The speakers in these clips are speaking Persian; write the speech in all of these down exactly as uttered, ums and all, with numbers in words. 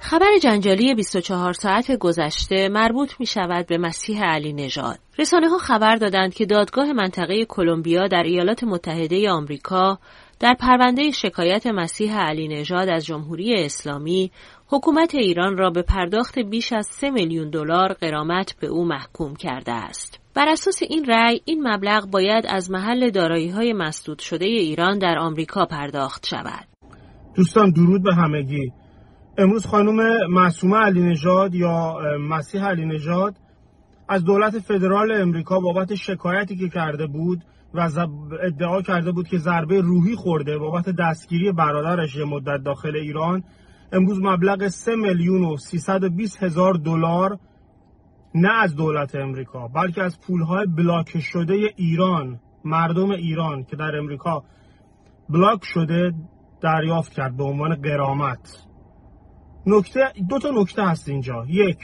خبر جنجالی بیست و چهار ساعت گذشته مربوط می شود به مسیح علی نژاد. رسانه ها خبر دادند که دادگاه منطقه کلمبیا در ایالات متحده آمریکا در پرونده شکایت مسیح علی نژاد از جمهوری اسلامی حکومت ایران را به پرداخت بیش از سه میلیون دلار غرامت به او محکوم کرده است. بر اساس این رأی این مبلغ باید از محل دارایی‌های مسدود شده ایران در آمریکا پرداخت شود. دوستان درود به همگی. امروز خانم معصومه علی نژاد یا مسیح علی نژاد از دولت فدرال امریکا بابت شکایتی که کرده بود و ادعا کرده بود که ضربه روحی خورده بابت دستگیری برادرش یه مدت داخل ایران، امروز مبلغ سه میلیون و سیصد و بیست هزار دلار نه از دولت امریکا بلکه از پولهای بلاک شده ایران، مردم ایران که در امریکا بلاک شده، دریافت کرد به عنوان غرامت. نکته دو تا نکته هست اینجا. یک،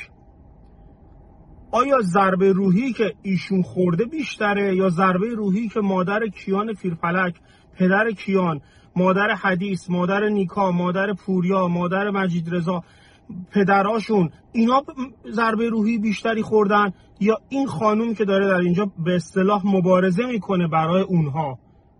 آیا ضربه روحی که ایشون خورده بیشتره یا ضربه روحی که مادر کیان فیلفلک، پدر کیان، مادر حدیث، مادر نیکا، مادر پوریا، مادر مجید رضا، پدراشون اینا ضربه روحی بیشتری خوردن، یا این خانوم که داره در اینجا به اصطلاح مبارزه میکنه برای اونها؟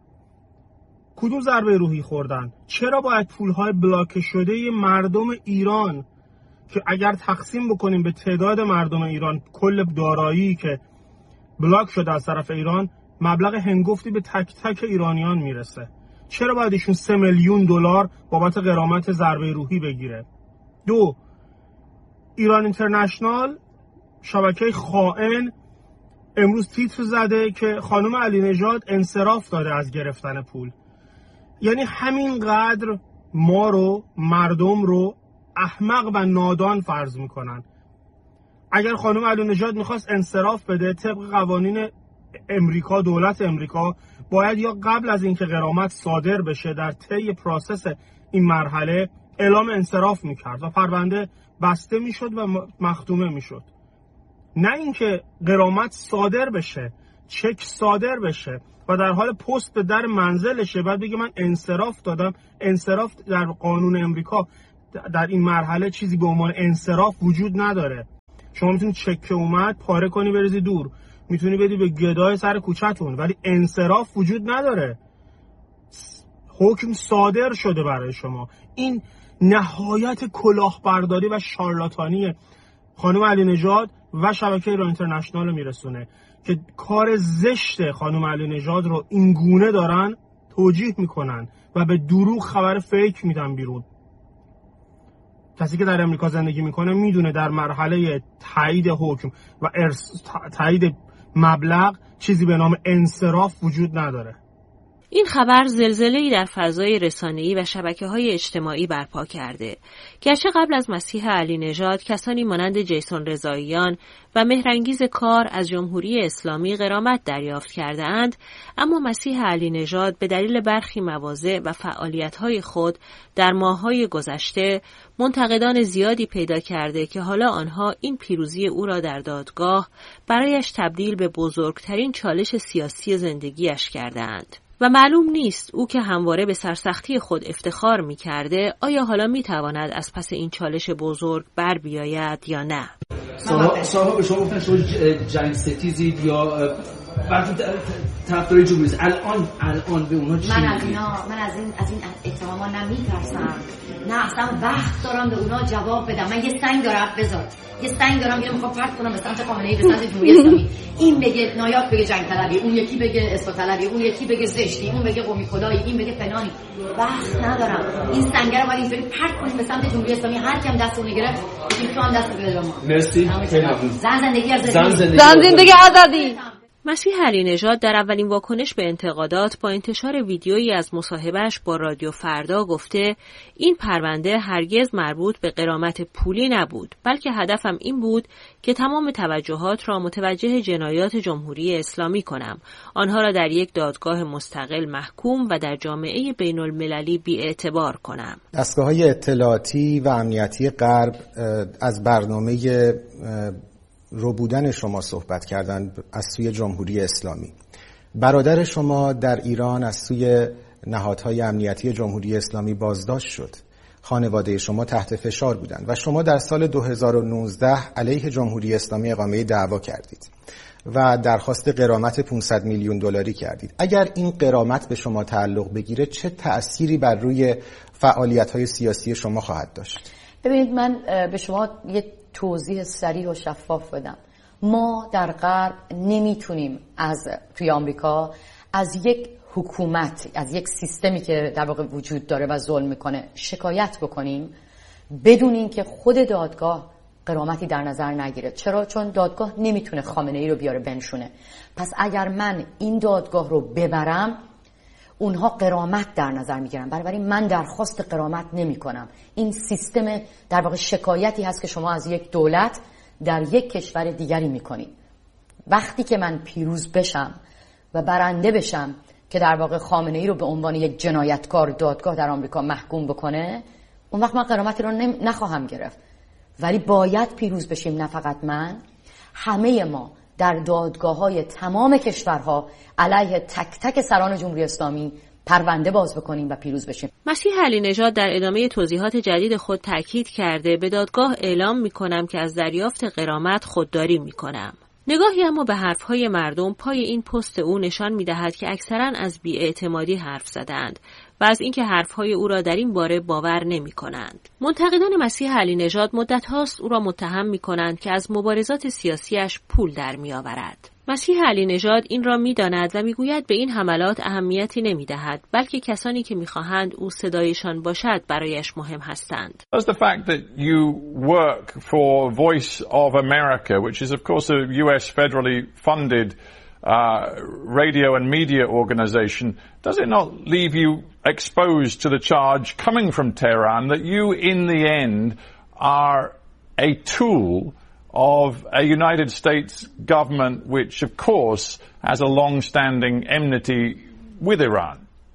کدوم ضربه روحی خوردن؟ چرا باید پولهای بلاک شده مردم ایران که اگر تقسیم بکنیم به تعداد مردم ایران کل دارایی که بلاک شده از طرف ایران، مبلغ هنگفتی به تک تک ایرانیان میرسه، چرا باید ایشون سه میلیون دلار بابت غرامت ضربه روحی بگیره؟ دو، ایران اینترنشنال، شبکه خائن، امروز تیتر زده که خانم علی نژاد انصراف داده از گرفتن پول. یعنی همینقدر ما رو، مردم رو احمق و نادان فرض میکنن. اگر خانم علی نژاد میخواست انصراف بده طبق قوانین امریکا، دولت امریکا باید یا قبل از اینکه غرامت صادر بشه در طی پروسس این مرحله اعلام انصراف میکرد و پرونده بسته میشد و مختومه میشد، نه اینکه غرامت صادر بشه، چک صادر بشه و در حال پست به در منزلشه بعد بگه من انصراف دادم. انصراف در قانون امریکا در این مرحله چیزی به عنوان انصراف وجود نداره. شما میتونی چک اومد پاره کنی بریزی دور، میتونی بدی به گدای سر کوچه‌تون، ولی انصراف وجود نداره. حکم صادر شده برای شما. این نهایت کلاهبرداری و شارلاتانی خانم علی نژاد و شبکه ایران اینترنشنال میرسونه که کار زشت خانم علی نژاد رو این گونه دارن توجیه میکنن و به دروغ خبر فیک میدن بیرون. کسی که در امریکا زندگی میکنه میدونه در مرحله تایید حکم و ارس تایید مبلغ چیزی به نام انصراف وجود نداره. این خبر زلزله‌ای در فضای رسانه‌ای و شبکه‌های اجتماعی برپا کرده. گرچه قبل از مسیح علی نژاد کسانی مانند جیسون رضاییان و مهرانگیز کار از جمهوری اسلامی غرامت دریافت کرده‌اند، اما مسیح علی نژاد به دلیل برخی مواضع و فعالیت‌های خود در ماه‌های گذشته منتقدان زیادی پیدا کرده که حالا آنها این پیروزی او را در دادگاه برایش تبدیل به بزرگترین چالش سیاسی زندگیش کرده‌اند. و معلوم نیست او که همواره به سرسختی خود افتخار می کرده آیا حالا می تواند از پس این چالش بزرگ بر بیاید یا نه. صاحب به شما گفتن شما جنگ ستیزید یا براتون طرفدار جمهوری، الان الان به اونها چی من از اینا من از این از این اتهاما نمیترسم، نه اصلا وقت دارم به اونها جواب بدم. من یه سنگ دارم بذار یه سنگ دارم که میخوام پرت کنم به سمت خامنه‌ای، به سمت جمهوری اسلامی. این بگه نایاک بگه جنگ طلبی، اون یکی بگه اصلاح طلبی، اون یکی بگه زشتی، اون بگه قومی خدایی، این بگه فلانی. وقت ندارم. این سنگ رو باید اینطوری پرت کنیم به سمت جمهوری اسلامی. هر کیم دستو میگیره بگیم تو هم دست بده به ما. مرسی. زن زندگی از زن زندگی آزادی. مسیح علی نژاد در اولین واکنش به انتقادات با انتشار ویدیویی از مصاحبهش با رادیو فردا گفته این پرونده هرگز مربوط به غرامت پولی نبود، بلکه هدفم این بود که تمام توجهات را متوجه جنایات جمهوری اسلامی کنم، آنها را در یک دادگاه مستقل محکوم و در جامعه بین المللی بی‌اعتبار کنم. دستگاه‌های اطلاعاتی و امنیتی غرب از برنامه رو بودن شما صحبت کردن از سوی جمهوری اسلامی. برادر شما در ایران از سوی نهادهای امنیتی جمهوری اسلامی بازداشت شد. خانواده شما تحت فشار بودند و شما در سال دو هزار و نوزده علیه جمهوری اسلامی اقامه دعوا کردید و درخواست غرامت پانصد میلیون دلاری کردید. اگر این غرامت به شما تعلق بگیره چه تأثیری بر روی فعالیت‌های سیاسی شما خواهد داشت؟ ببینید، من به شما یه توضیح صریح و شفاف بدم. ما در غرب نمیتونیم از توی آمریکا از یک حکومت، از یک سیستمی که در واقع وجود داره و ظلم میکنه شکایت بکنیم بدون اینکه خود دادگاه غرامتی در نظر نگیره. چرا؟ چون دادگاه نمیتونه خامنه ای رو بیاره بنشونه. پس اگر من این دادگاه رو ببرم اونها غرامت در نظر میگیرن، بنابراین من درخواست غرامت نمی کنم. این سیستم در واقع شکایتی هست که شما از یک دولت در یک کشور دیگری میکنید. وقتی که من پیروز بشم و برنده بشم که در واقع خامنه ای رو به عنوان یک جنایتکار دادگاه در آمریکا محکوم بکنه، اون وقت من غرامتی رو نخواهم گرفت. ولی باید پیروز بشیم، نه فقط من، همه ما در دادگاه‌های تمام کشورها علیه تک تک سران جمهوری اسلامی پرونده باز بکنیم و پیروز بشیم. مسیح علی نژاد در ادامه توضیحات جدید خود تاکید کرده به دادگاه اعلام می‌کنم که از دریافت غرامت خودداری می‌کنم. نگاهی اما به حرفهای مردم پای این پست او نشان می‌دهد که اکثراً از بی‌اعتمادی حرف زدند و از اینکه حرفهای او را در این باره باور نمی‌کنند. منتقدان مسیح علی نژاد مدت هاست او را متهم می‌کنند که از مبارزات سیاسیش پول در می‌آورد. مسیح علی نژاد این را می‌داند و می‌گوید به این حملات اهمیتی نمی‌دهد، بلکه کسانی که می‌خواهند او صدایشان باشد برایش مهم هستند. Does the fact that you work for Voice of America, which is of course a U S federally funded uh, radio and media organization, does it not leave you exposed to the charge coming from Tehran that you in the end are a tool of a United States government which of course has a long-standing enmity with Iran?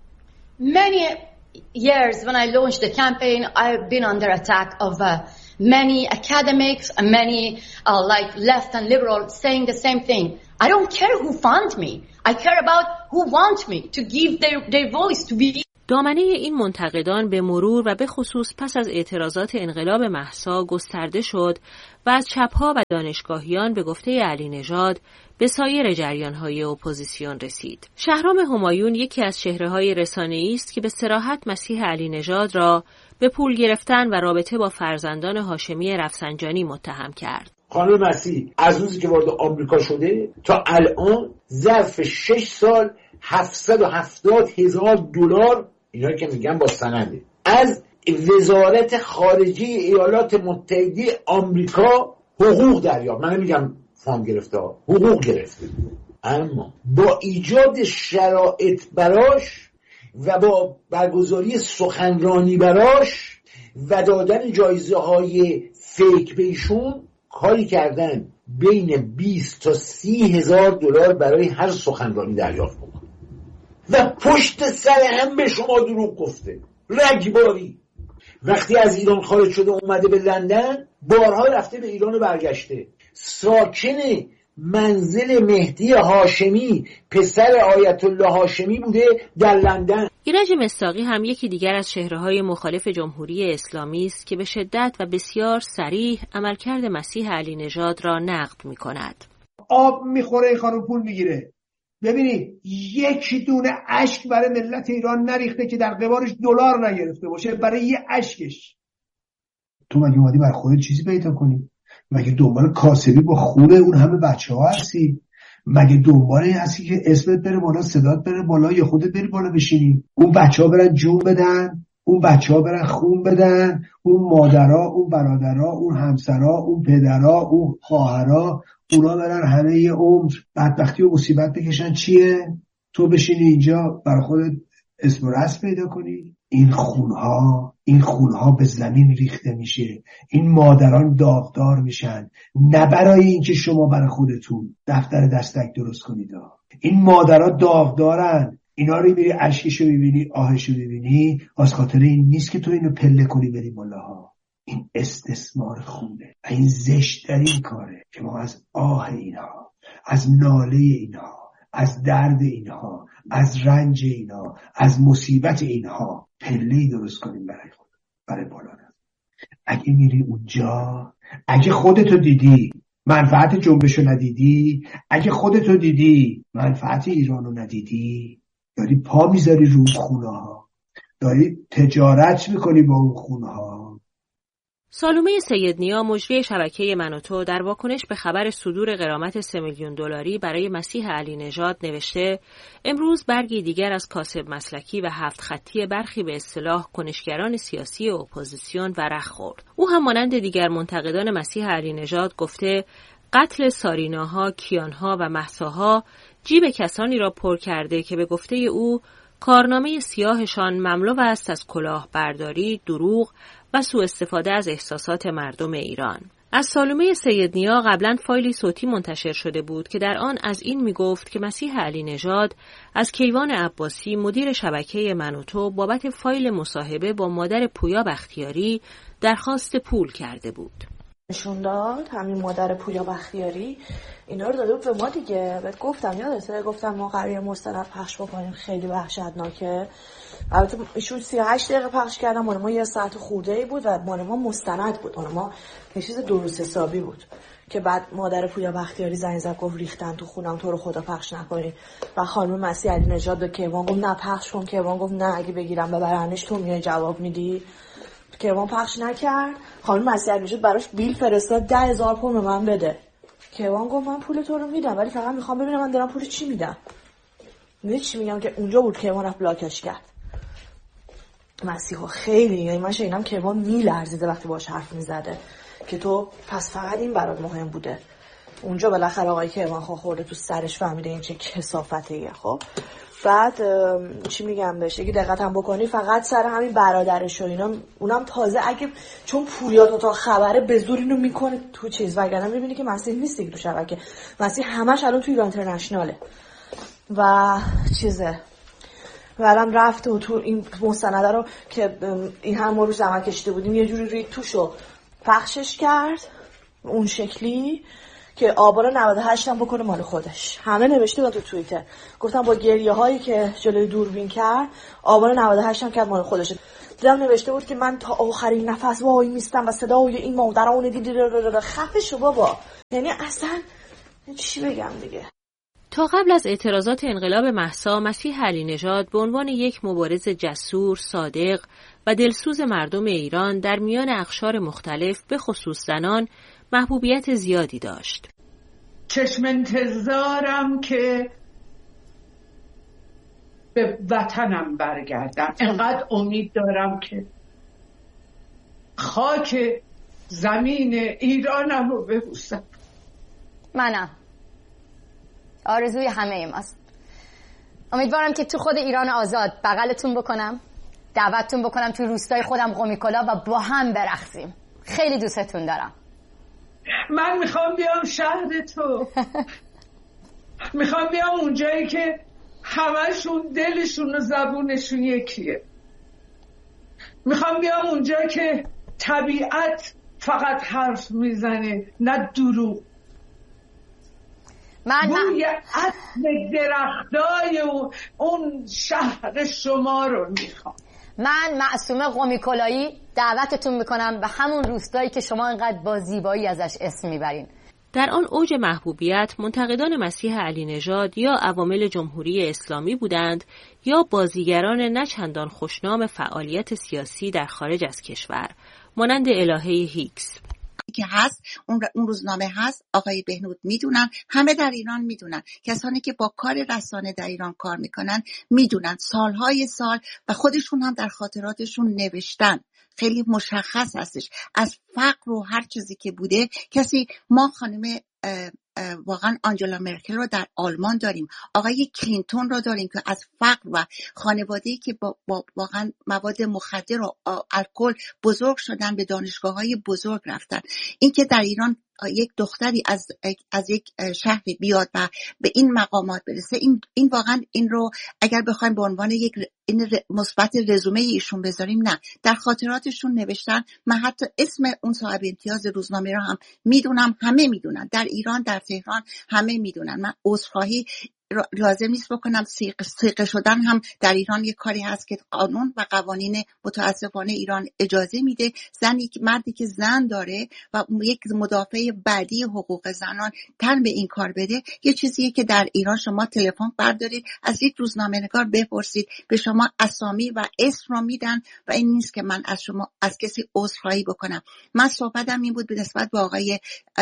Many years when I launched the campaign, I've been under attack of uh, many academics and many uh, like left and liberal saying the same thing. I don't care who fund me. I care about who want me to give their, their voice to be. دامنه این منتقدان به مرور و به خصوص پس از اعتراضات انقلاب مهسا گسترده شد و از چپ‌ها و دانشگاهیان به گفته علی نژاد به سایر جریان‌های اپوزیسیون رسید. شهرام همایون یکی از چهره‌های رسانه‌ای است که به صراحت مسیح علی نژاد را به پول گرفتن و رابطه با فرزندان هاشمی رفسنجانی متهم کرد. خانم مسیح از روزی که وارد آمریکا شده تا الان ظرف شش سال هفتصد و هفتاد هزار دلار، اینا که میگن با سنده، از وزارت خارجه ایالات متحده آمریکا حقوق دریافت. من نمیگم فام گرفته، حقوق گرفته. اما با ایجاد شرایط براش و با برگزاری سخنرانی براش و دادن جایزه های فیک بهشون کاری کردن بین بیست تا سی هزار دلار برای هر سخنرانی دریافت بکنه و پشت سر هم به شما دروغ گفته. رگباری وقتی از ایران خارج شده اومده به لندن، بارها رفته به ایران و برگشته. ساکن منزل مهدی هاشمی پسر آیت الله هاشمی بوده در لندن. ایرج مصداقی هم یکی دیگر از چهره‌های مخالف جمهوری اسلامی است که به شدت و بسیار صریح عملکرد مسیح علی نژاد را نقد می‌کند. آب می‌خوره این خانم پول می‌گیره. ببینید یک دونه اشک برای ملت ایران نریخته که در قبارش دلار نگرفته باشه برای یه اشکش. تو مگه اومدی برای خودت چیزی پیدا کنی؟ مگه دنبال کاسبی با خونه اون همه بچه‌ها هستی؟ مگه دنبال هستی که اسمت بره بالا، صدات بره بالا، یا خودت بری بالا بشینی؟ اون بچه‌ها برن جون بدن، اون بچه‌ها برن خون بدن، اون مادرها، اون برادرها، اون همسرها، اون پدرها، اون خواهرها، اونا برن همه یه عمر بدبختی و مصیبت بکشن. چیه؟ تو بشینی اینجا برای خودت اسم و رسم پیدا کنی؟ این خونها این خونها به زمین ریخته میشه. این مادران داغدار میشن، نه برای اینکه شما برای خودتون دفتر دستک درست کنید. این مادرها داغدارن. اینا رو میری اشکشو میبینی، آهشو میبینی، از خاطر این نیست که تو اینو پله کنی بری بالاها. این استثمار خونه و این زشت‌ترین کاره که ما از آه اینها، از ناله اینها، از درد اینها، از رنج اینها، از مصیبت اینها پله‌ای درست کنیم برای خود. برای بالا رفتن. اگه میری اونجا، اگه خودتو دیدی منفعت جنبشو ندیدی، اگه خودتو دیدی منفعت ایرانو ندیدی، داری پا میذاری رو خونه ها، داری تجارت میکنی با اون خونه ها. سالومه سیدنیا، مجری شبکه من و تو، در واکنش به خبر صدور غرامت سه میلیون دلاری برای مسیح علی نژاد نوشته: امروز برگی دیگر از کاسب مسلکی و هفت خطی برخی به اصطلاح کنشگران سیاسی اپوزیسیون ورق خورد. او هم مانند دیگر منتقدان مسیح علی نژاد گفته قتل ساریناها، کیانها و مهساها جیب کسانی را پر کرده که به گفته او کارنامه سیاهشان مملو است از کلاهبرداری، دروغ و سوء استفاده از احساسات مردم ایران. از سالومه سیدنیا قبلا فایلی صوتی منتشر شده بود که در آن از این می گفت که مسیح علی نژاد از کیوان عباسی، مدیر شبکه من و تو، بابت فایل مصاحبه با مادر پویا بختیاری درخواست پول کرده بود. نشون داد همین مادر پویا بختیاری اینا رو داده بود به ما دیگه. بهت گفتم، یادته؟ گفتم ما قراره مستند پخش بکنیم، خیلی وحشتناکه. البته ایشون سی و هشت دقیقه پخش کردن، مال ما یه ساعت خورده‌ای بود و مال ما مستند بود، مال ما یه چیز درست حسابی بود که بعد مادر پویا بختیاری زنگ زد گفت ریختن تو خونم، تو رو خدا پخش نکنی. و خانم مسیح علی نژاد به کیوان گفت نه پخش کن. کیوان گفت نه، اگه بگیرم ببرنش تو میای جواب میدی. کیوان پخش نکرد. خانم مسیح علی نژاد براش بیل فرستاد ده هزار پوند به من بده. کیوان گفت من پول تو رو میدم ولی فقط میخوام ببینم من دارم پول چی میدم. میدونی چی میگم؟ که اونجا بود کیوان رفت بلاکش کرد. مسیحا خیلی، یعنی من شنیدم کیوان میلرزیده وقتی باهاش حرف میزده که تو پس فقط این برات مهم بوده. اونجا بالاخره آقای کیوان خو خورده تو سرش، فهمیده این چه کثافتیه. خب بعد چی میگم بهش، اگه دقت هم بکنی فقط سر همین برادرش و اینا، اونم تازه اگه چون پوریات تا خبره به زور اینو میکنه تو چیز، وگرنه میبینی که مسیح نیست دیگه تو شبکه. مسیح همش الان تو ایران اینترنشناله و چیزه. بعدم رفت و تو این مستنده رو که این هم ما روز زمان کشیده بودیم یه جوری رید توشو پخشش کرد اون شکلی که آبان نود و هشت هم بکنه مال خودش. همه نوشته بود تو توییتر، گفتم با گریه هایی که جلوی دوربین کرد آبان نود و هشت هم کرد مال خودشه. دیدم نوشته بود که من تا آخرین نفس وای میستم و صدای این مادرانه دیدی خفه شو بابا. یعنی اصلا چی بگم دیگه. تا قبل از اعتراضات انقلاب مهسا، مسیح علی نژاد به عنوان یک مبارز جسور، صادق و دلسوز مردم ایران در میان اقشار مختلف به خصوص زنان محبوبیت زیادی داشت. چشم انتظارم که به وطنم برگردم. انقدر امید دارم که خاک زمین ایرانم رو ببوسم. منم آرزوی همه ماست. امیدوارم که تو خود ایران آزاد بغلتون بکنم، دعوتتون بکنم تو روستای خودم قمی‌کلا و با هم برقصیم. خیلی دوستتون دارم. من میخوام بیام شهر تو. میخوام بیام اونجایی که همشون دلشون و زبونشون یکیه. میخوام بیام اونجا که طبیعت فقط حرف میزنه نه دروغ. من بوی اصل درختای اون شهر شما رو میخوام. من معصومه قمی‌کلایی دعوتتون میکنم به همون روستایی که شما انقدر با زیبایی ازش اسم میبرین. در آن اوج محبوبیت منتقدان مسیح علی نژاد یا عوامل جمهوری اسلامی بودند یا بازیگران نچندان خوشنام فعالیت سیاسی در خارج از کشور مانند الهه هیکس که هست، اون اون روزنامه هست، آقای بهنود میدونن، همه در ایران میدونن، کسانی که با کار رسانه در ایران کار میکنن میدونن، سالهای سال و خودشون هم در خاطراتشون نوشتن، خیلی مشخص هستش از فقر و هر چیزی که بوده. کسی ما خانم واقعا آنجلا مرکل رو در آلمان داریم، آقای کلینتون رو داریم که از فقر و خانواده‌ای که با, با واقعا مواد مخدر و الکل بزرگ شدن به دانشگاه‌های بزرگ رفتن. این که در ایران یک دختری از از یک شهری بیاد و به این مقامات برسه، این این واقعا این رو اگر بخوایم به عنوان یک این مثبت رزومه ایشون بذاریم، نه، در خاطراتشون نوشتن. من حتی اسم اون صاحب امتیاز روزنامه رو هم میدونم، همه میدونن، در ایران در تهران همه میدونن. من عذرخواهی لازم نیست بکنم. سیغه شدن هم در ایران یک کاری هست که قانون و قوانین متاسفانه ایران اجازه میده. زنی مردی که زن داره و یک مدافع بعدی حقوق زنان تن به این کار بده، یه چیزیه که در ایران شما تلفن بردارید از یک روزنامه‌نگار بپرسید، به شما اسامی و اسم رو میدن و این نیست که من از شما از کسی عذرخواهی بکنم. من صحبتم این بود به نسبت به آقای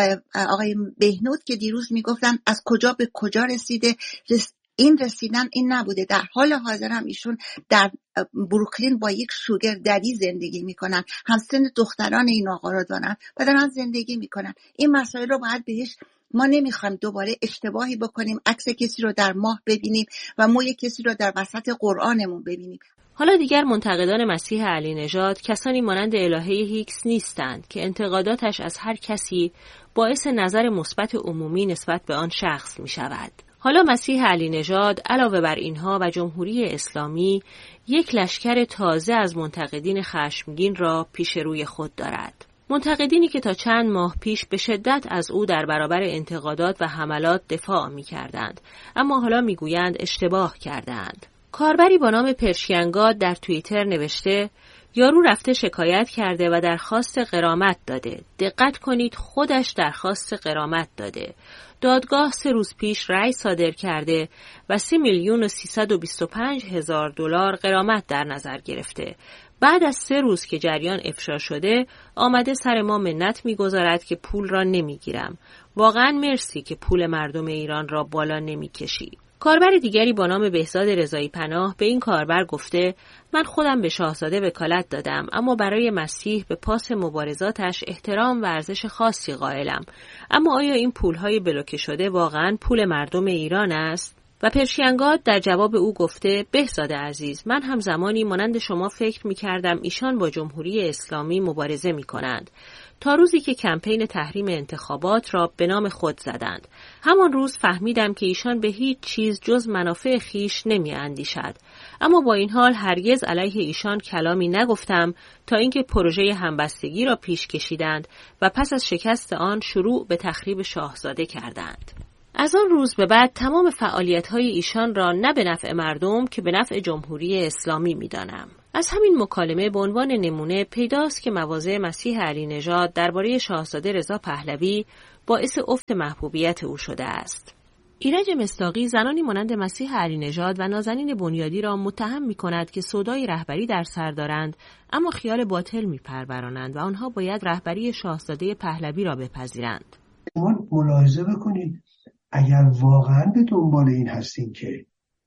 آقای بهنود که دیروز میگفتن از کجا به کجا رسیده. رس این رسیدن این نبوده. در حال حاضر هم ایشون در بروکلین با یک شوگر ددی زندگی میکنن، همسن دختران این آقا رو دارن و دارن زندگی میکنن. این مسائل رو باید بهش، ما نمیخوایم دوباره اشتباهی بکنیم، عکس کسی رو در ماه ببینیم و موی کسی رو در وسط قرآنمون ببینیم. حالا دیگر منتقدان مسیح علی نژاد کسانی مانند الهه هیکس نیستند که انتقاداتش از هر کسی باعث نظر مثبت عمومی نسبت به آن شخص می شود. حالا مسیح علی نژاد علاوه بر اینها و جمهوری اسلامی یک لشکر تازه از منتقدین خشمگین را پیش روی خود دارد. منتقدینی که تا چند ماه پیش به شدت از او در برابر انتقادات و حملات دفاع می کردند، اما حالا می گویند اشتباه کردند. کاربری با نام پرشینگاد در توییتر نوشته یارو رفته شکایت کرده و درخواست غرامت داده. دقت کنید، خودش درخواست غرامت داده. دادگاه سه روز پیش رأی صادر کرده و سی میلیون و سیصد و بیست و پنج هزار دلار غرامت در نظر گرفته. بعد از سه روز که جریان افشا شده آمده سر ما منت میگذارد که پول را نمیگیرم. واقعا مرسی که پول مردم ایران را بالا نمیکشی. کاربر دیگری با نام بهزاد رضایی پناه به این کاربر گفته من خودم به شاهزاده وکالت دادم، اما برای مسیح به پاس مبارزاتش احترام و ارزش خاصی قائلم. اما آیا این پولهای بلوکه شده واقعاً پول مردم ایران است؟ و پرشینگاد در جواب او گفته بهزاد عزیز، من هم زمانی مانند شما فکر می کردم ایشان با جمهوری اسلامی مبارزه می کنند، تا روزی که کمپین تحریم انتخابات را به نام خود زدند. همان روز فهمیدم که ایشان به هیچ چیز جز منافع خیش نمی اندیشد. اما با این حال هرگز علیه ایشان کلامی نگفتم تا اینکه پروژه همبستگی را پیش کشیدند و پس از شکست آن شروع به تخریب شاهزاده کردند. از آن روز به بعد تمام فعالیت‌های ایشان را نه به نفع مردم که به نفع جمهوری اسلامی می‌دانم. از همین مکالمه به عنوان نمونه پیداست که مواضع مسیح علی نژاد درباره شاهزاده رضا پهلوی باعث افت محبوبیت او شده است. ایرج مصداقی زنانی مانند مسیح علی نژاد و نازنین بنیادی را متهم می‌کند که سودای رهبری در سر دارند، اما خیال باطل می‌پرورانند و آنها باید رهبری شاهزاده پهلوی را بپذیرند. شما ملاحظه بکنید اگر واقعا به دنبال این هستین که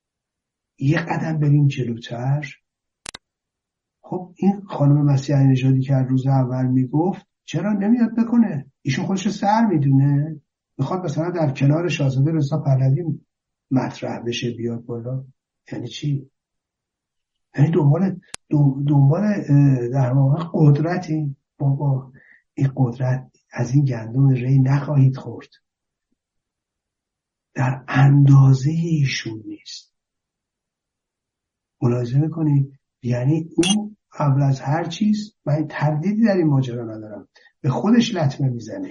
یه قدم بریم جلوتر، خب این خانم مسیح علی نژادی که روز اول میگفت چرا نمیاد بکنه؟ ایشون خودش سر میدونه، میخواد مثلا در کنار شاهزاده رضا پهلوی مطرح بشه بیاد بالا. یعنی چی؟ یعنی دنبال دنبال در واقع قدرتی. بابا این قدرت از این گندم ری نخواهید خورد، در اندازه ایشون نیست. ملاحظه میکنید؟ یعنی اون قبل از هر چیز، من تردیدی در این ماجرا ندارم، به خودش لطمه میزنه.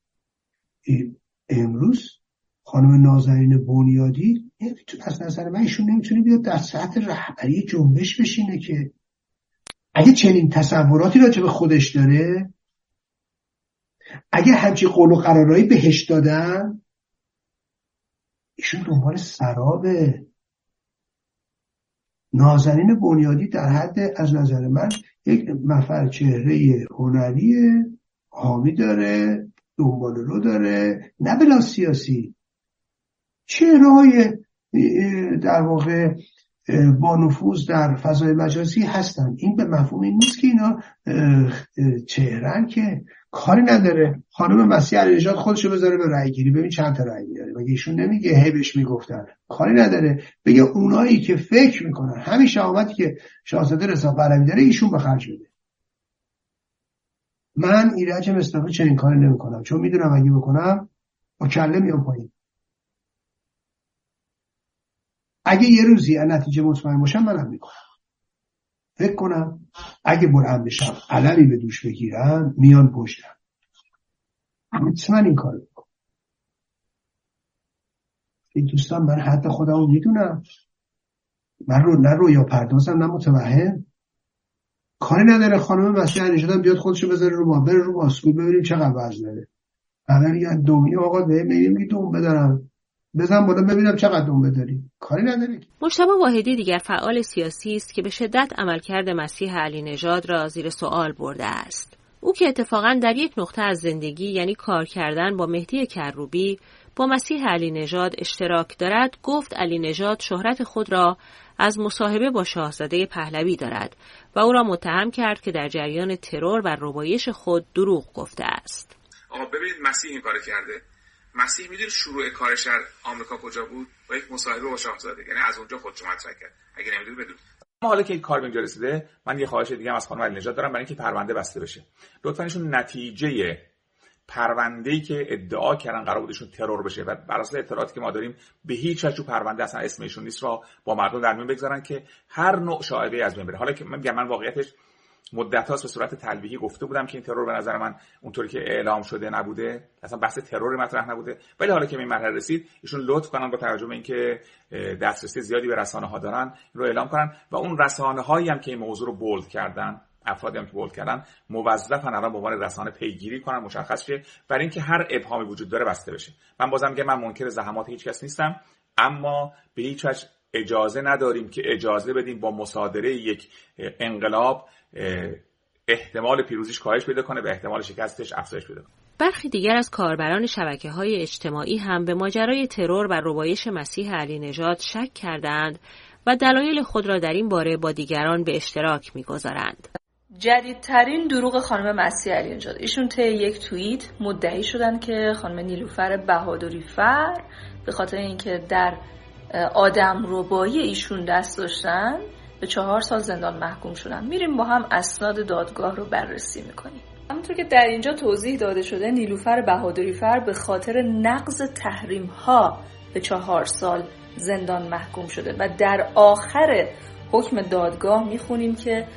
امروز خانم نازنین بنیادی از نظر من ایشون نمیتونه بیاد در سطح رهبری جنبش بشینه که اگه چنین تصوراتی راجع به خودش داره، اگه همچی قول و قرارایی بهش دادن، ایشون دنبال سرابه. نازنین بنیادی در حد از نظر من یک مفر چهره هنریه، حامی داره، دنبال رو داره، نه بلا سیاسی. چهره های در واقع با نفوذ در فضای مجازی هستن. این به مفهوم این نیست که اینا چهرن که کاری نداره. خانم مسیح علی نژاد خودشو بذاره به رأی گیری، ببین چند تا رأی میاره. مگه ایشون نمیگه هی بهش میگفتن؟ کاری نداره بگه اونایی که فکر میکنن همین شهامتی که شاهزاده رضا پهلوی داره ایشون به خرج بده. من ایرج مصداقی چنین کاری نمیکنم، چون میدونم اگه بکنم با کله میام پایین. اگه یه روزی از نتیجه مطمئن باشم منم میکنم. فکر کنم اگه بلند بشم علمی به دوش بگیرم میان پشتم، حتما این کار بکنم. این دوستان من حد خودمو میدونم، من رو نه رویا پردازم نه متوهم. کاری نداره خانم مسیح علی‌نژاد بیاد خودشو بذاره رو با بره رو باسکول ببینیم چقدر وزن داره. اگر یه دومی آقا به میگه دوم بدارم بزن بالا ببینم چقدر دوم بداری، کاری نداره. مجتبی واحدی دیگر فعال سیاسی است که به شدت عملکرد مسیح علی‌نژاد را زیر سوال برده است. او که اتفاقاً در یک نقطه از زندگی یعنی کار کردن با مهدی کروبی با مسیح علی‌نژاد اشتراک دارد، گفت علی‌نژاد شهرت خود را از مصاحبه با شاهزاده پهلوی دارد و او را متهم کرد که در جریان ترور و ربایش خود دروغ گفته است. آقا ببینید مسیح این کارو کرده. مسیح میدونید شروع کارش در آمریکا کجا بود؟ با یک مصاحبه با شاهزاده، یعنی از اونجا خودشو مطرح کرد. اگه نمیدونید بدونید. ما حالا که این کار به اینجا رسیده، من یه خواهش دیگه هم از خانم علی‌نژاد دارم برای اینکه پرونده بسته بشه. لطفاً ایشون نتیجه پرونده‌ای که ادعا کردن قرار بودشون ترور بشه و بر اساس اطلاعاتی که ما داریم به هیچ وجه پرونده اصلا اسم ایشون نیست را با مردم در میون بگذارن که هر نوع شایعه‌ای از بین بره. حالا که من میگم من واقعیتش مدت‌هاست به صورت تلویحی گفته بودم که این ترور به نظر من اونطوری که اعلام شده نبوده، اصلا بحث ترور مطرح نبوده، ولی حالا که به این مرحله رسید ایشون لطف کنن با توجه به اینکه دسترسی زیادی به رسانه‌ها دارن رو اعلام کنن و اون رسانه‌هایی هم که این موضوع رو بولد کردن، افرادی هم که بولد کردن، موظفن الان به عنوان رسانه پیگیری کنن، مشخص شه برای اینکه هر ابهامی وجود داره بسته بشه. من بازم میگم من منکر زحمات هیچ کس نیستم، اما به هیچ وجه اجازه نداریم که اجازه بدیم با مصادره یک انقلاب احتمال پیروزیش کاهش پیدا کنه و احتمال شکستش افزایش پیدا کنه. برخی دیگر از کاربران شبکه‌های اجتماعی هم به ماجرای ترور و ربایش مسیح علی‌نژاد شک کردند و دلایل خود را در این باره با دیگران به اشتراک می‌گذارند. جدیدترین دروغ خانم مسیح علی‌نژاد، ایشون طی یک توییت مدعی شدن که خانم نیلوفر بهادری فر به خاطر اینکه در آدم ربایی ایشون دست داشتن به چهار سال زندان محکوم شدن. میریم با هم اسناد دادگاه رو بررسی میکنیم. همونطور که در اینجا توضیح داده شده، نیلوفر بهادری فر به خاطر نقض تحریم ها به چهار سال زندان محکوم شده و در آخر حکم دادگاه میخونیم که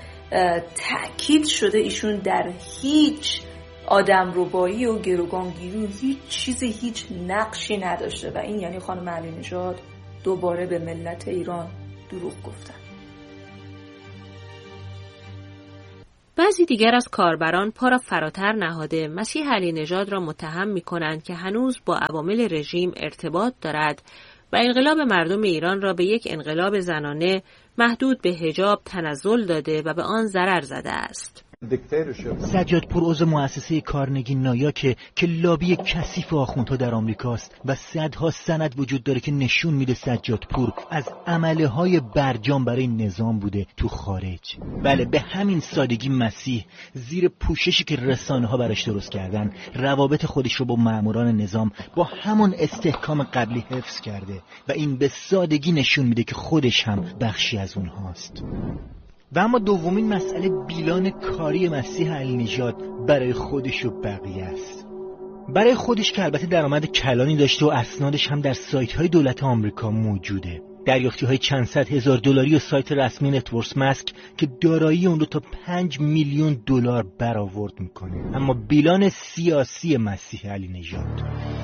تأکید شده ایشون در هیچ آدم ربایی و گروگانگیری و هیچ چیزی هیچ نقشی نداشته و این یعنی خانم علی‌نژاد دوباره به ملت ایران دروغ گفتن. بعضی دیگر از کاربران پا را فراتر نهاده مسیح علی‌نژاد را متهم می‌کنند که هنوز با عوامل رژیم ارتباط دارد و انقلاب مردم ایران را به یک انقلاب زنانه محدود به حجاب تنزل داده و به آن ضرر زده است. سجادپور عضو مؤسسه کارنگی نایا که لابی کثیف آخوندها در آمریکاست و صدها سند وجود داره که نشون میده سجادپور از عمله های برجام برای نظام بوده تو خارج. بله، به همین سادگی مسیح زیر پوششی که رسانه ها براش درست کردن روابط خودش رو با ماموران نظام با همون استحکام قبلی حفظ کرده و این به سادگی نشون میده که خودش هم بخشی از اونهاست. و اما دومین مسئله بیلان کاری مسیح علی‌نژاد برای خودش و بقیه است. برای خودش که البته درآمد کلانی داشته و اسنادش هم در سایت‌های دولت آمریکا موجوده. دریافتی‌های چند صد هزار دلاری و سایت رسمی نتورس ماسک که دارایی اون رو تا پنج میلیون دلار برآورد میکنه. اما بیلان سیاسی مسیح علی‌نژاد،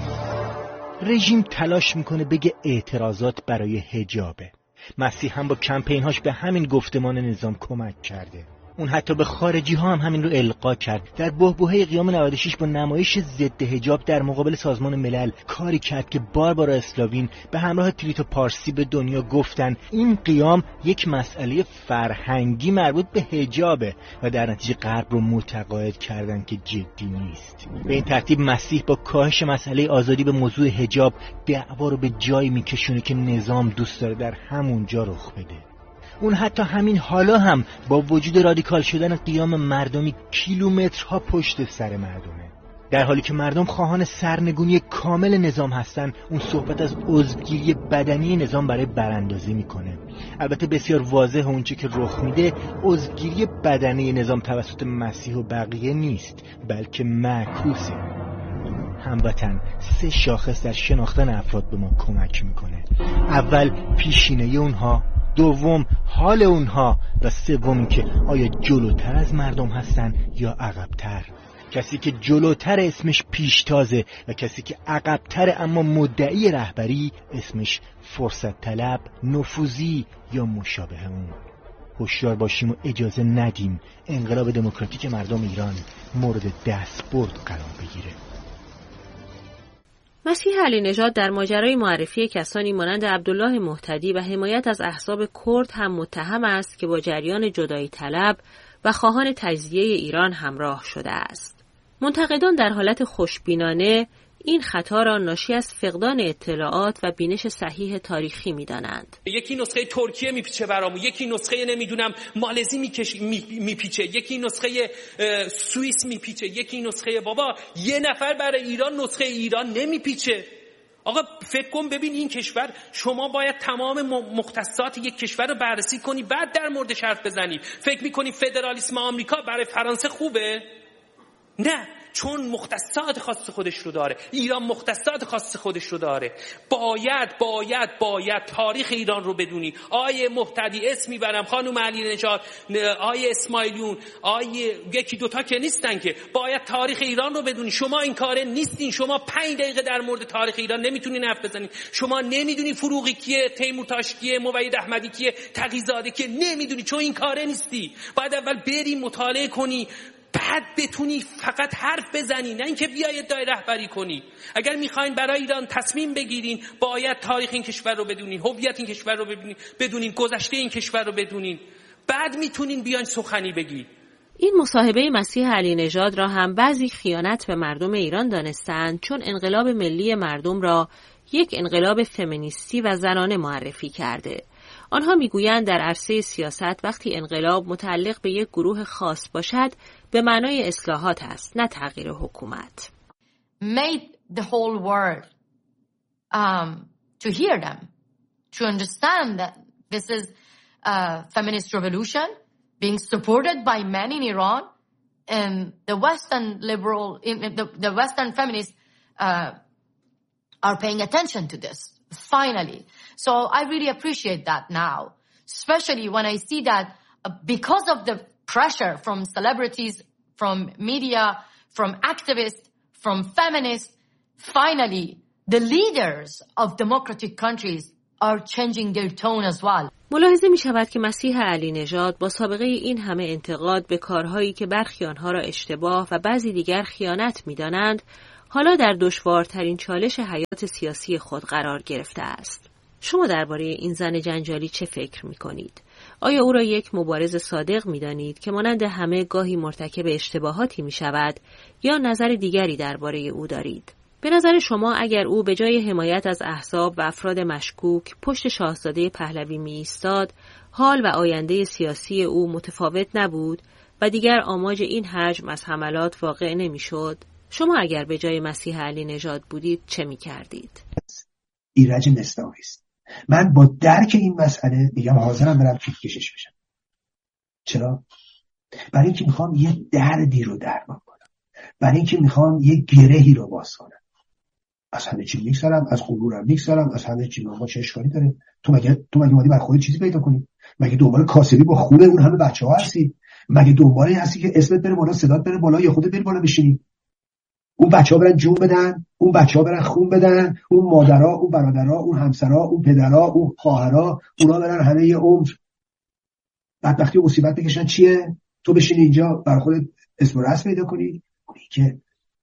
رژیم تلاش میکنه بگه اعتراضات برای حجابه. مسیح هم با کمپین‌هاش به همین گفتمان نظام کمک کرده. اون حتی به خارجی ها هم همین رو القا کرد. در بحبوحه قیام نود و شش با نمایش ضد حجاب در مقابل سازمان ملل کاری کرد که باربارا اسلاوین به همراه تریتو پارسی به دنیا گفتن این قیام یک مسئله فرهنگی مربوط به حجابه و در نتیجه غرب رو متقاعد کردن که جدی نیست. به این ترتیب مسیح با کاهش مسئله آزادی به موضوع حجاب دعوا رو به جایی میکشونه که نظام دوست داره در همون جا رخ بده. اون حتی همین حالا هم با وجود رادیکال شدن قیام مردمی کیلومترها پشت سر مردمه. در حالی که مردم خواهان سرنگونی کامل نظام هستن، اون صحبت از عضوگیری بدنی نظام برای براندازی میکنه. البته بسیار واضح اونچه که رخ میده عضوگیری بدنی نظام توسط مسیح و بقیه نیست، بلکه معکوسه. هموطن سه شاخص در شناختن افراد به ما کمک میکنه. اول پیشینه اونها، دوم حال اونها و سوم که آیا جلوتر از مردم هستن یا عقبتر. کسی که جلوتر اسمش پیشتازه و کسی که عقبتر اما مدعی رهبری اسمش فرصت طلب، نفوذی یا مشابه اون. هوشیار باشیم و اجازه ندیم انقلاب دموکراتیک مردم ایران مورد دستبرد قرار بگیره. مسیح علی نژاد در ماجرای معرفی کسانی مانند عبدالله مهتدی و حمایت از احزاب کرد هم متهم است که با جریان جدایی طلب و خواهان تجزیه ایران همراه شده است. منتقدان در حالت خوشبینانه این خطا را ناشی از فقدان اطلاعات و بینش صحیح تاریخی می‌دانند. یکی نسخه ترکیه میپیچه برامون، یکی نسخه نمیدونم مالزی میکش میپیچه، یکی نسخه سوئیس میپیچه، یکی نسخه بابا یه نفر برای ایران نسخه ایران نمیپیچه. آقا فکر کن ببین این کشور، شما باید تمام مختصات یک کشور رو بررسی کنی بعد در موردش حرف بزنی. فکر میکنی فدرالیسم آمریکا برای فرانسه خوبه؟ نه، چون مختصات خاص خودش رو داره. ایران مختصات خاص خودش رو داره. باید باید باید تاریخ ایران رو بدونی. آیه مهتدی اسم میبرم، خانم علی نژاد، آیه اسماعیلیون، آیه یکی دوتا که نیستن که، باید تاریخ ایران رو بدونی. شما این کاره نیستین. شما پنج دقیقه در مورد تاریخ ایران نمیتونین حرف بزنین. شما نمیدونی فروغی کیه، تیمورتاش کیه، موحد احمدی کیه، تقی‌زاده کیه، نمیدونی، چون این کاره نیستی. باید اول بری مطالعه کنی، بعد بتونی فقط حرف بزنی، نه اینکه بیای ادعای رهبری کنی. اگر میخواین برای ایران تصمیم بگیرین باید تاریخ این کشور رو بدونین، هویت این کشور رو بدونین، بدونین گذشته این کشور رو بدونین، بعد میتونین بیاین سخنی بگی. این مصاحبه مسیح علی نژاد را هم بعضی خیانت به مردم ایران دانستند، چون انقلاب ملی مردم را یک انقلاب فمینیستی و زنانه معرفی کرده. آنها میگویند در عرصه سیاست وقتی انقلاب متعلق به یک گروه خاص باشد به معنای اصلاحات است، نه تغییر حکومت. Made the whole world um, to hear them, to understand that this is a feminist revolution being supported by men in Iran, and the Western liberal, the, the Western feminists uh, are paying attention to this. Finally. So I really appreciate that now, especially when I see that uh, because of the pressure from celebrities, from media, from activists, from feminists, finally the leaders of democratic countries are changing their tone as well. ملاحظه می شود که مسیح علی نژاد با سابقه این همه انتقاد به کارهایی که برخی آنها را اشتباه و بعضی دیگر خیانت می دانند، حالا در دشوارترین چالش حیات سیاسی خود قرار گرفته است. شما درباره این زن جنجالی چه فکر می کنید؟ آیا او را یک مبارز صادق می دانید که مانند همه گاهی مرتکب اشتباهاتی می شود یا نظر دیگری درباره او دارید؟ به نظر شما اگر او به جای حمایت از احزاب و افراد مشکوک پشت شاهزاده پهلوی می ایستاد، حال و آینده سیاسی او متفاوت نبود و دیگر آماج این حجم از حملات واقع نمی شد؟ شما اگر به جای مسیح علی نژاد بودید چه می کردید؟ ایرج مصداقی است. من با درک این مسئله میگم حاضرم برم کیف کشش بشم. چرا؟ برای اینکه میخوام یه دردی رو درمان کنم، برای اینکه میخوام یه گرهی رو باز کنم. از همه چی میگذرم، از قبورم میگذرم، از همه چی. ما چه اشکالی داره؟ تو مگه تو مگه اومدی بر خودت چیزی پیدا کنی؟ مگه دنبال کاسبی با خون اون همه بچه‌ها هستی؟ مگه دنبال این هستی که اسمت بره بالا، صدات بره بالا، یا خودت بری بالا بشینی؟ اون بچه‌ها برن جون بدن، اون بچه‌ها برن خون بدن، اون مادرها، اون برادرها، اون همسرها، اون پدرها، اون خواهرها، اونا برن همه یه عمر بدبختی و مصیبت بکشن. چیه؟ تو بشینی اینجا برای خودت اسم و رسم پیدا کنی؟ اونی که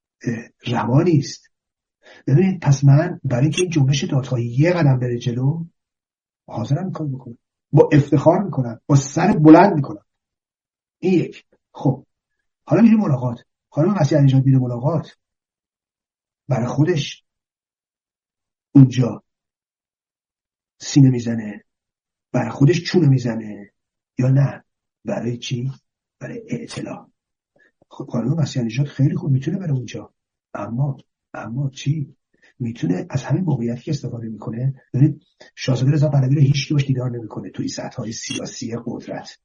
روا نیست. ببینید، پس من برای اینکه این جنبش دادخواهی یه قدم بره جلو حاضرم میکنم بکنم، با افتخار میکنم، با سر بلند میکنم. این یک. خب حالا میریم ملاقات. خانم مسیح علی نژاد میره ملاقات، برای خودش اونجا سینه میزنه، برای خودش چونه میزنه، یا نه برای چی؟ برای اطلاع. خب خانم مسیح علی نژاد خیلی خوب میتونه بره اونجا، اما اما چی؟ میتونه از همین موقعیتی که استفاده میکنه. ببینید شاهزاده رضا پهلوی رو هیچ کی باش دیدار نمیکنه توی سطح‌های سیاسی قدرت.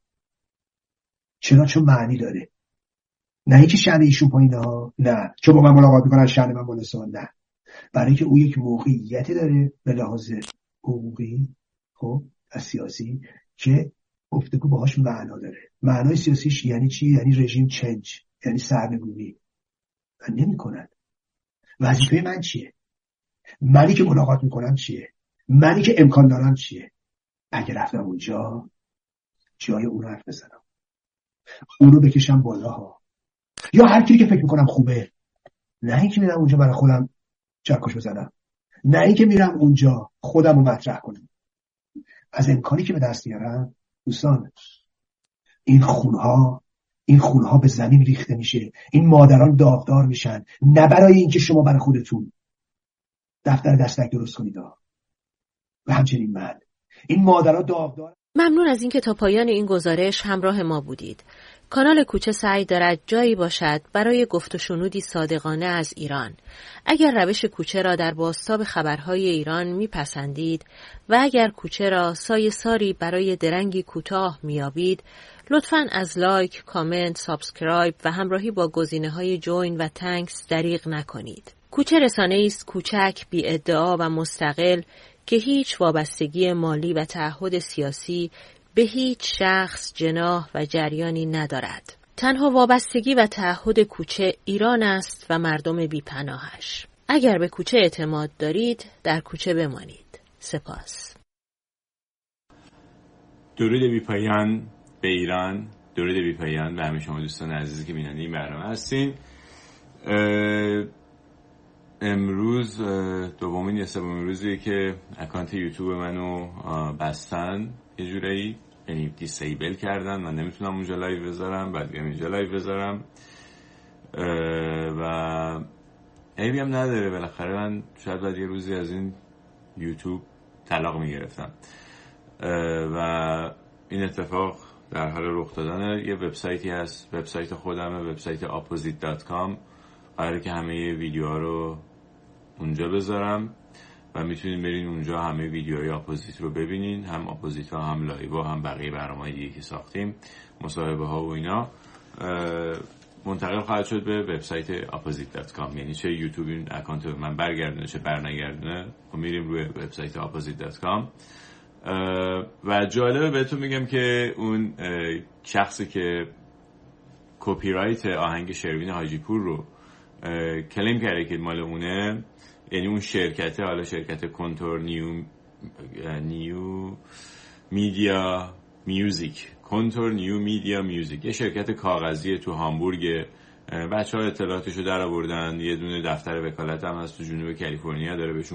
چرا؟ چون معنی داره. نه اینکه شأن ایشون پایینه ها، نه چون با من ملاقات میکنن شأن من بالاسته، نه، برای که او یک موقعیتی داره به لحاظ حقوقی، خب و سیاسی، که گفتگو باهاش معنا داره. معنای سیاسیش یعنی چی؟ یعنی رژیم چنج، یعنی سرنگونی. و نمیکنن. وظیفه من چیه؟ منی که ملاقات میکنم چیه؟ منی که امکان دارم چیه؟ اگه رفتم اونجا جای اون حرف بزنم، اون رو بکشم بالا ها، یا هر کی که فکر میکنم خوبه. نه اینکه میرم اونجا برای خودم چکش بزنم، نه اینکه میرم اونجا خودم رو مطرح کنم. از امکانی که به دست میارم دوستان، این خونها این خونها به زمین ریخته میشه، این مادران داغدار میشن، نه برای اینکه شما برای خودتون دفتر دستک درست کنید و همچنین من. این مادرها داغدار. ممنون از اینکه تا پایان این گزارش همراه ما بودید. کانال کوچه سعی دارد جایی باشد برای گفت و شنودی صادقانه از ایران. اگر روش کوچه را در بازتاب خبرهای ایران میپسندید و اگر کوچه را سایه ساری برای درنگی کوتاه میابید، لطفاً از لایک، کامنت، سابسکرایب و همراهی با گزینه‌های جوین و تانکس دریغ نکنید. کوچه رسانه‌ای است کوچک، بی ادعا و مستقل که هیچ وابستگی مالی و تعهد سیاسی به هیچ شخص، جناح و جریانی ندارد. تنها وابستگی و تعهد کوچه ایران است و مردم بی‌پناهش. اگر به کوچه اعتماد دارید، در کوچه بمانید. سپاس. درود بی‌پایان به ایران، درود بی‌پایان به همه شما دوستان عزیزی که بیننده این برنامه هستین. امروز دومین یا سومین روزیه که اکانت یوتیوب منو بستن، یه جورایی یعنی دیسیبل کردن، من نمیتونم اونجا لایو بذارم، بعد بیام اینجا لایو بذارم و عیبی هم نداره. بالاخره من شاید بعد یه روزی از این یوتیوب طلاق میگرفتم و این اتفاق در حال رخ دادن. یه وبسایتی هست، وبسایت خودمه، وبسایت اپوزیت دات کام. قراره که همه ویدیوها رو اونجا بذارم و میتونین برین اونجا همه ویدیوهای اپوزیت رو ببینین، هم اپوزیت ها، هم لایو ها، هم بقیه برنامه‌های دیگه که ساختیم، مصاحبه ها و اینا منتقل خواهد شد به وبسایت اپوزیت دات کام. یعنی چه یوتیوب این اکانت من برگردونه چه برنگردونه، ما میریم روی وبسایت اپوزیت دات کام. و جالبه بهتون میگم که اون شخصی که کپی رایت آهنگ شروین حاجی پور رو کلیم کرده که مال اونه، یعنی اون شرکته، حالا شرکت کنتور نیو نیو میدیا میوزیک، کنتور نیو میدیا میوزیک، یه شرکت کاغذی تو هامبورگ. بچه‌ها اطلاعاتشو در آوردن، یه دونه دفتر وکالت هم هست تو جنوب کالیفرنیا داره بهشون